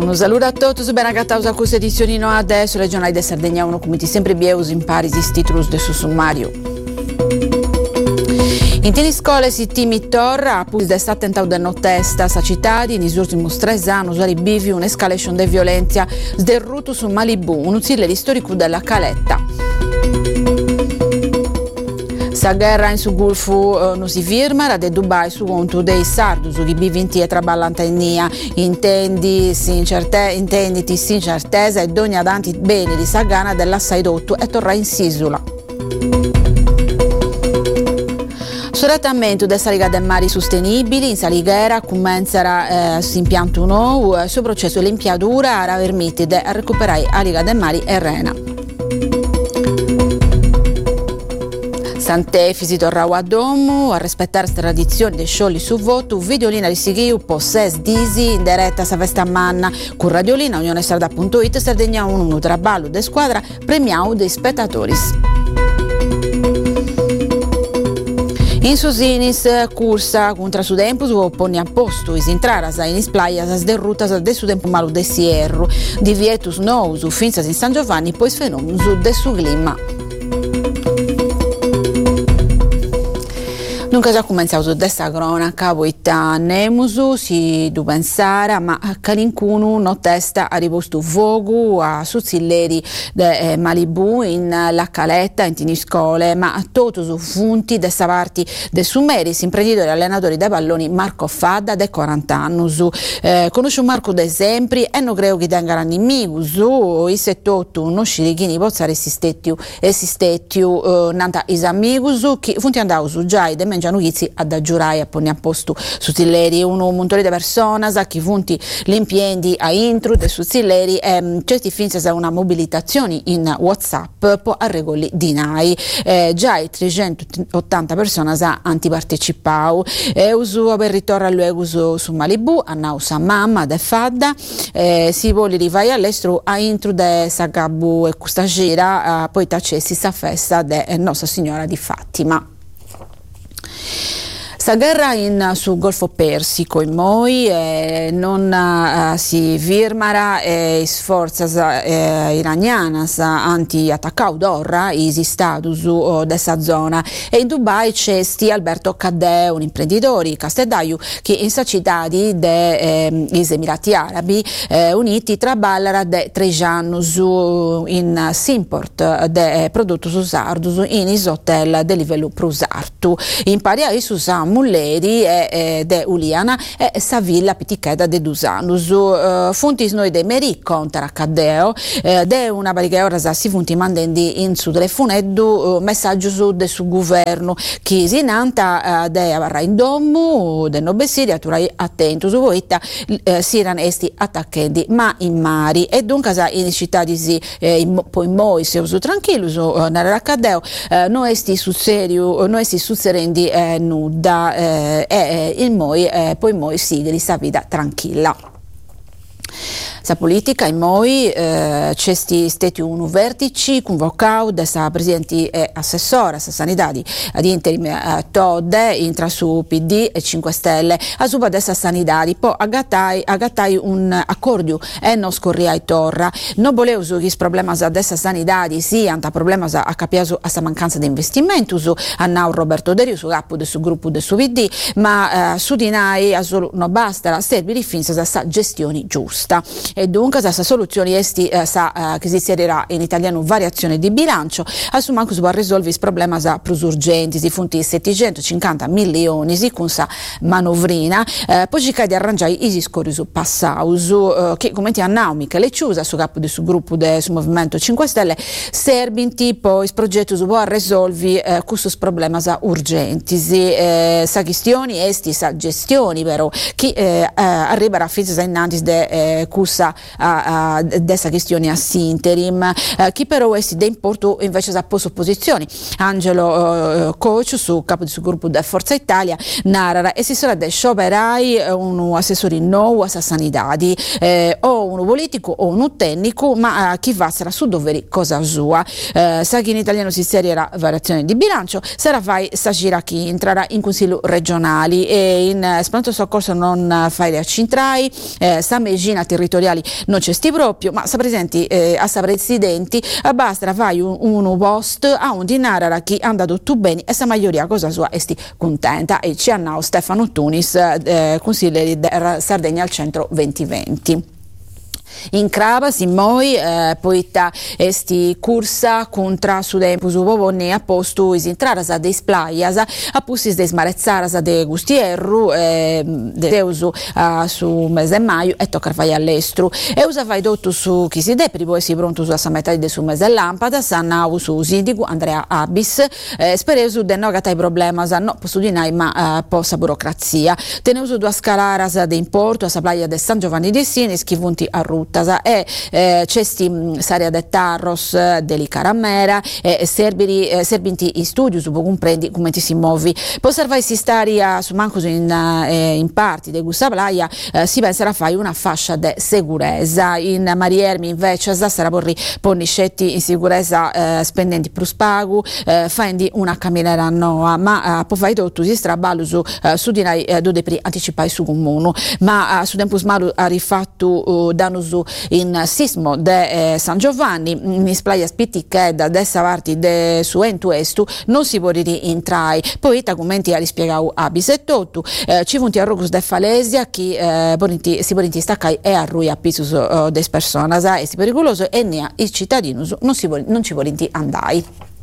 Un saluto a tutti, ben agattaus a questa edizione no adesso, regionale de Sardegna 1, come sempre bieus in paris istitrus de su summario. In tini scole si timi torra, appunto da sta tentato da notesta sa città, negli ultimi 3 anni, usare bivi un'escalation de violenza sderruto su Malibu, un uzzile storico della Caletta. Sa guerra in su Golfo non si firma, da Dubai su conto dei sardi, su chi bivinti e traballantania, intenditi incerteza e dogna danti bene di Sagana dell'assai dotto e torna in Sisula. Sorattamento della Liga del Mari Sostenibili in Saligera comincerà l'impianto nuovo, il suo processo di limpiatura a permette a recuperare la Liga del Mari e Rena. Sant'Efisi torna a Domo a rispettare questa tradizione dei sciogli su voto, videolina di Sighiu, posses disi in diretta sa festa manna con radiolina Unione Sarda.it Sardegna 1 traballo de squadra premiao dei spettatori. In Susinis cursa contra su tempus o poni a posto is intraras in isplayas as derrutas de su tempo malu de Sierru divietus nous finzas in San Giovanni poi fenomenus de su clima. Dunque già cominciamo da questa cronaca, poiché nemusu si du pensare, ma calincunu no testa a riposto vogu a Suzzilleri de Malibu in la Caletta, in tini scole, ma tutto su funti dessa parti de Sumeris, imprenditori e allenatori dei palloni Marco Fadda de 40 anni. Conosce Marco de sempre e non credo che tengano nemico, i 78 non scirichini pozzare esistettiu nanta is amigos che funti andau su già de mangiano inizi ad aggiurare a poni a posto Suzzilleri un montone di persone che funti l'impiedi a intro de Suzzilleri e certi finzi a una mobilitazione in WhatsApp po a regoli di NAI già i 380 persone a antipartecipau uso per ritorno luogo su Malibu a Nausa Mamma de Fadda si vuole rivai all'estero a intro de Sagabu e Custagira poi tacessi sa festa de Nostra Signora di Fatima. Sta guerra sul Golfo Persico in Moi non si firmara sforzi iranianas anti-attaccau d'orra isi status dessa zona e in Dubai c'è Alberto Caddè, un imprenditore casteddaiu che in sa città di is Emirati Arabi Uniti traballara de 3 anni in s'import de prodotti usardus in is hotel de livello prusartu in paria su Mulleri e de Uliana e sa villa piticheda de Dusanus funtis noi de meri contra Caddeo de una barriga ora si funti mandendi in su telefoneddu messaggio su de su governo chi si nanta de avarra in domu de nobe Siria turai attento su voita siran esti attacchendi ma in mari e dunque in città di si poi moi se uso tranquillo su nella Caddeo no esti su serio no esti su serendi nuda il Moi poi Moi sigli sa vita tranquilla. Sa politica in Moi c'è stati un vertice convocato da presidente e assessore sa sanità ad interim Todde intra su PD e 5 Stelle a suba dessa sanità poi agattai un accordo e non scorriai torra non volevo su che problema sa dessa sanità sì anta problema a capiaso a sa mancanza di investimento su annau Roberto Derio su capo del suo gruppo del suo PD ma su dinai a solo non basta serve di finza sa gestione giusta e dunque questa soluzione esti che si inserirà in italiano variazione di bilancio assumanco si può risolvere il problema plus urgenti si funti 750 milioni si con sa manovrina poi ci cade arrangiare i discorsi su passaus che come ti annau che le chiusa su capo del suo gruppo del Movimento 5 Stelle serbinti poi il progetto si può risolvere questo problema urgenti sa questioni esti sa gestioni però che arriva a fine innanzi de cussa dessa questione a interim chi però è de importo invece ha posto opposizioni Angelo Coach su capo del suo gruppo da Forza Italia narra e si sarà de scioperai un assessore nuovo a sanità o uno politico o uno tecnico ma chi va sarà su doveri cosa sua sa che in italiano si serierà variazione di bilancio sarà fai sa gira chi entrerà in consiglio regionali e in pronto soccorso non fai le accintrai sa megina territoriale territoriali non c'è sti proprio, ma sa presenti a sa presidenti basta fai un post a un dinara chi è andato tu bene e sa maggioria cosa sua esti contenta e ci annao Stefano Tunis, consigliere della Sardegna al centro 2020. In Crava si moi poita esti cursa contra su tempus popone a posto is intraras de isplaias a pussis de smarezzaras de gustierru deusu su mese maio e tocca fai all'estru e usa fai dotto su chi si depri poi si pronto su a metà de su mese lampada sanau su sindigu Andrea Abis speresu de no gatai problemas no posso dinai ma possa burocrazia teneusu due scalaras de importo a sa playa de San Giovanni di Sinis chi vunti a Ruttasa e cesti s'area de Tarros deli Caramera e serbinti i studi su comprendi come ti si muovi può servai si stari su mancus in parti de gusta playa si penserà fai una fascia de sicurezza in Mariermi invece sarà porri ponniscetti in sicurezza spendenti plus pagu fendi una camminera noa ma può fai tutto si straballo su dinai do depri anticipai su comunu ma su tempus malu ha rifatto danno su in sismo de San Giovanni in isplaias pittiche da dessa parti de su entu estu non si può rientrai poi commenti a rispiegau a bisettottu ci vunti a rogus de Falesia chi si porinti staccai e a rui a pisus des personas e si pericoloso e nea i cittadini non ci volinti andai.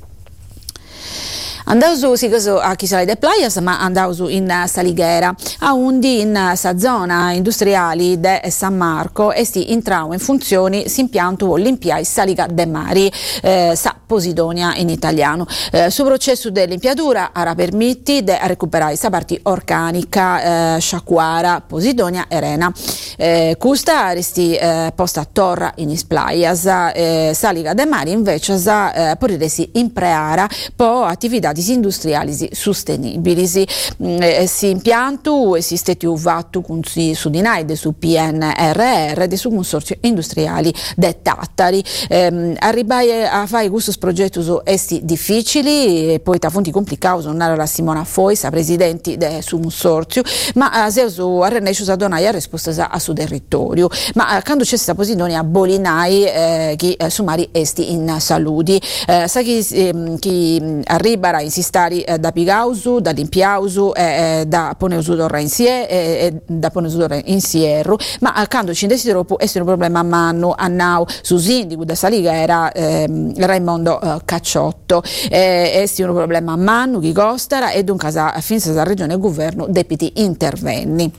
Andausu si coso a Chisalai de Playas ma andausu in Saligera a undi in sa zona industriali de San Marco e si intrau in funzioni si impianto l'impiai Saliga de Mari sa Posidonia in italiano su processo dell'impiatura ara permitti de recuperare sa parti organica sciacquara Posidonia e Rena custa resti posta torra in Isplayas Saliga de Mari invece sa poriresi in preara po attività industriali sostenibili si impianto esiste uvato su dinaide su PNRR de su consorzio industriali de Tattari arribai a fare questo progetto esti difficili e poi ta fonti complicati non era la Simona Fois presidenti de su consorzio ma se a Renescius a donai a risposta a su territorio ma quando c'è sta Posidonia Bolinai chi sumari esti in saludi sa chi arriba in sistari da Pigausu, da Limpiausu da Poneusu d'Orra e da Poneusu d'Orra in Sierru ma quando ci desideropo è un problema a mano a nau su sindico da Saligera Raimondo Cacciotto è un problema a mano chi costara e dunque finza la regione e governo depiti intervenni.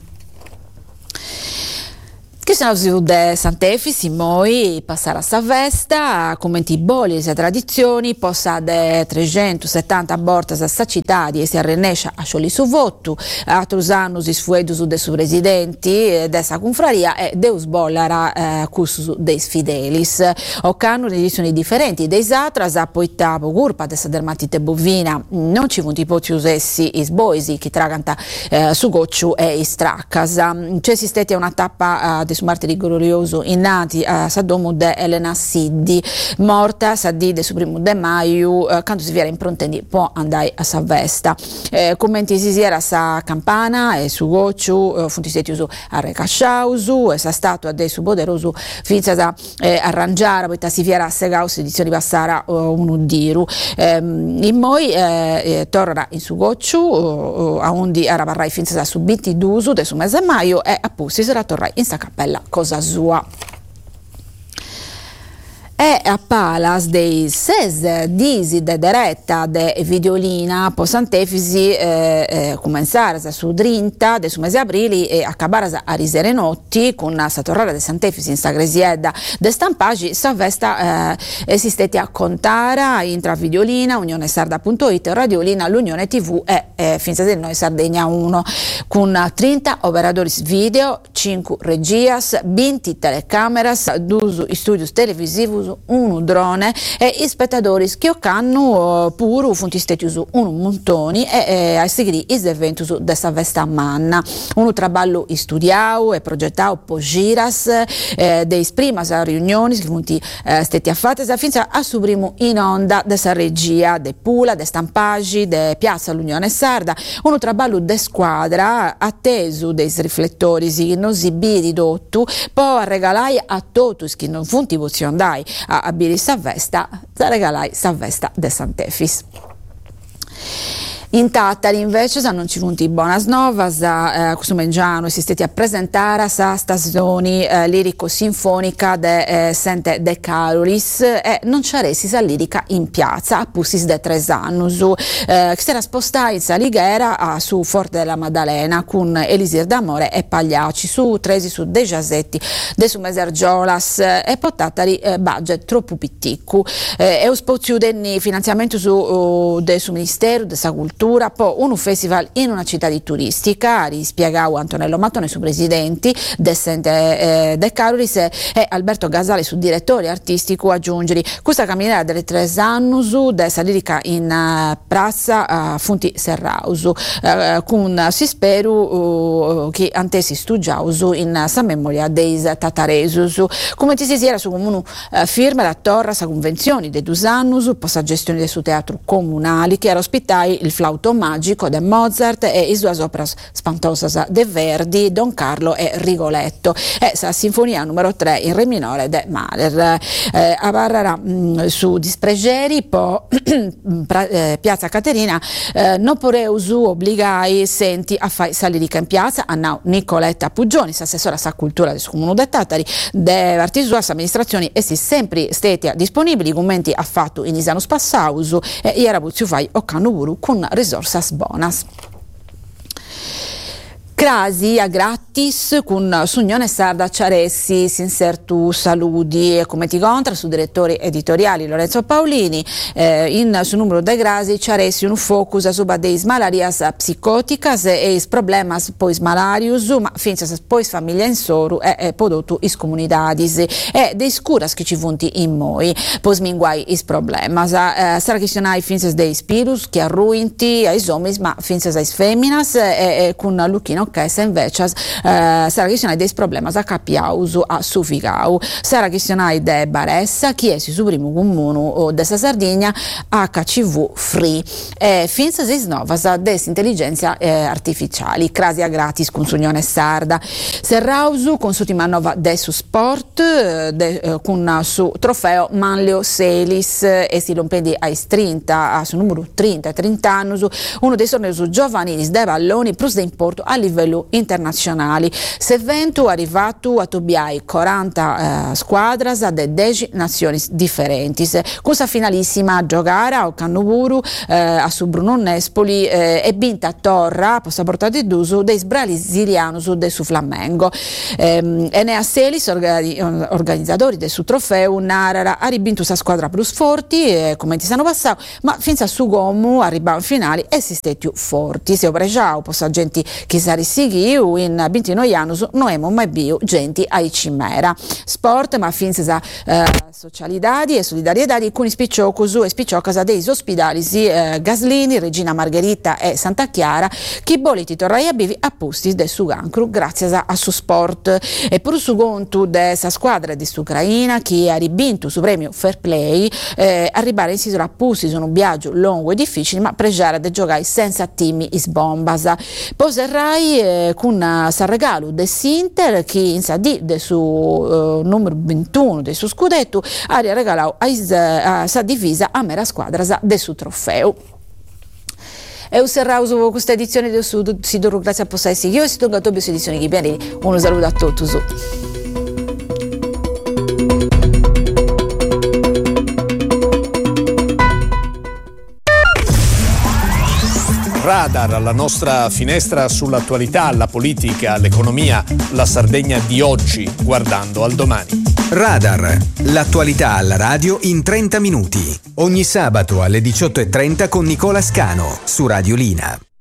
Che sono su de Sant'Efisi, moi passare a sa festa, commenti boli e tradizioni, possa de 370 bortas a sa città e si arrennescia a scioli su voto, a Trusanus isfuedus de su presidenti de sa confraria e deus bollara cussus deis fidelis. O canu edizioni differenti deis atras, a poita pogurpa de sa dermatite bovina, non ci vunti potius essi isboisi, chi traganta su gocciu e istraccas. C'è sisteti a una tappa de su martiri glorioso innati a Sadomu de Elena Siddi morta Saddi de su primo de maio quando si viera improntendi può andare a sa vesta commenti si era sa campana e su gocciu funti setiusu a recasciausu e sa statua de su poderoso finza da arrangiare poi si viera a segaus edizioni passara un uddiru in moi torna in su gocciu a undi era varrai finza da su 22 de su mese maio e appunto si sarà tornai in sta cappella cosa sua. E a Palas dei ses disi de deretta de videolina po Sant'Efisi comenzare su 30 de su mese aprile e acabare a risere notti con sa torrara de Sant'Efisi in Sagresiedda de Stampagi sa festa esisteti a Contara intra videolina Unione Sarda.it Radiolina l'Unione TV e Finza del Noi Sardegna 1 con 30 operatori video 5 regias 20 telecameras 2 studios televisivi un drone e i spettatori schioccano pure funti stetius un montoni e a seguire is eventus dessa vesta manna. Un traballo studiato e progettato po giras dei primas riunioni che funti steti affate finza a su primo in onda dessa regia de Pula, de Stampagi, de Piazza l'Unione Sarda, un traballo de squadra atteso dei riflettori che non si biri dottu, poi a regalai a totus che non funti voziondai a biri sa vesta, da regalai sa vesta de Sant'Efis. In Tattari invece non ci funti buonas novas, questo mengiano si stati a presentare sa stagione lirico-sinfonica de Sente De Carolis e non c'aresi sa lirica in piazza a pussis de 3 anni che si era spostata in Saligera su Forte della Maddalena con Elisir d'Amore e Pagliacci su 13 su De Giasetti de su Mesergiolas e poi Tattari budget troppo pitticco e spozio denni finanziamento su del Ministero de sa Cultura poi un festival in una città di turistica, rispiegavo Antonello Mattone su presidenti De Sente De Carolis e Alberto Gasale su direttore artistico aggiungere questa camminata delle 3 anni dessa lirica in Piazza Funti Serrausu con si spero che antesi studiausu in sa memoria dei Tattaresus come ti si era su comune firma la torre sa convenzioni de 2 anni possa gestione del suo teatro comunali che era ospitai il flauto magico de Mozart e i suoi opere spantose de Verdi, Don Carlo e Rigoletto e sa sinfonia numero 3 in re minore de Mahler a Barrara su Dispregeri poi Piazza Caterina non poreusu obbligai senti a fare sa lirica in piazza a Nicoletta Puggioni assessora sa cultura del comune de Tattari de artisua sa amministrazioni e si sempre stati disponibili commenti ha fatto in isano spassausu e iera buzziu fai o canuburu con risorsas bonas. Crasi a gratis con Sunione Sarda Ciaressi, Sinsertu Saludi e come ti contra su direttori editoriali Lorenzo Paolini in su numero de Grasi Ciaressi un focus su deis malarias psicoticas e is problemas pois malarius ma finza pois famiglia in soru e prodotto is comunidades e deis curas che ci funti in moi pos minguai is problemas sarà questionai finza dei spirus che arruinti ai omis ma finza ai feminas e con Lucchino che se invece sarà questione dei problemi a capiausu a Sufigau sarà questione de Baressa chi è su primo comune dessa Sardegna HCV free e finza si snovas des intelligenza artificiali crasi a gratis con Sunione Sarda Serrausu con su nova de su sport con su trofeo Manlio Selis e si lompendi ai 30 su numero 30 anni uno dei tornei giovanili de palloni plus de importo a livello internazionali. S'evento arrivato a tobiai 40 squadras de 10 nazioni differenti. Questa finalissima a giocare a Cannuburu a su Bruno Nespoli e vinta a Torra, possa portare d'uso dei brasilianos de su Flamengo. E ne a Selis organizzatori del suo trofeo narrara ha ribinto sa squadra plus forti come ti sanno passato, ma finza su Gomu arrivava in finale e si stetti forti. Se opregiao possa gente che sa risighiu in 29 anni non emo mai più gente ai cimera. Sport ma finza socialidadi e solidarietà con i spicciocusu e spicciocasa dei ospedali Gaslini, Regina Margherita e Santa Chiara che boliti torrai a bivi a posti del su Gancru grazie a su sport e pur su conto dessa squadra di Ucraina che ha ribinto su premio Fair Play arrivare in sisora a posti sono un viaggio lungo e difficile ma pregiare de giocare senza timi is bombas poserrai con sa regalo de Sinter che in sa di de su numero 21 del suo scudetto ha regalato a sa divisa a mera squadra de su trofeo. E un serrauso questa edizione del Sud Sidoro grazie a possessi io e si torna a doppia edizione che viene un saluto a tutti. Radar, la nostra finestra sull'attualità, la politica, l'economia, la Sardegna di oggi, guardando al domani. Radar, l'attualità alla radio in 30 minuti. Ogni sabato alle 18:30 con Nicola Scano su Radio Lina.